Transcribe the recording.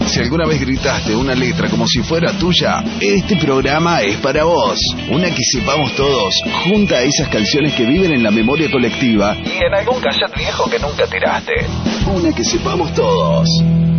Si alguna vez gritaste una letra como si fuera tuya, este programa es para vos. Una que sepamos todos, junta a esas canciones que viven en la memoria colectiva y en algún cassette viejo que nunca tiraste. Una que sepamos todos.